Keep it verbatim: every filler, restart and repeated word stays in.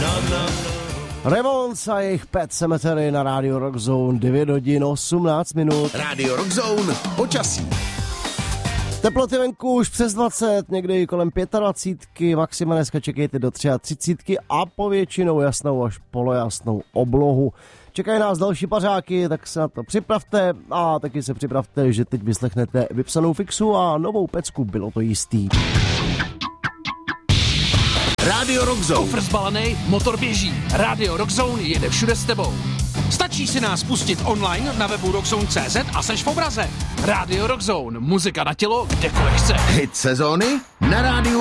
Ramones a jejich Pet Sematary na rádiu Rock Zone, devět hodin osmnáct minut. Rádio Rock Zone, počasí. Teploty venku už přes dvacet, někdy kolem dvacet pět, maxima dneska čekejte do třicet tři a povětšinou jasnou až polojasnou oblohu. Čekají nás další pařáky, tak se na to připravte a taky se připravte, že teď vyslechnete vypsanou fixu a novou pecku, bylo to jistý. Rádio Rock Zone. Kufr zbalený, motor běží. Rádio Rock Zone jede všude s tebou. Stačí si nás pustit online na webu rockzone tečka cé zet a seš v obraze. Rádio Rock Zone, muzika na tělo, kdekoliv chce. Hit sezóny na rádiu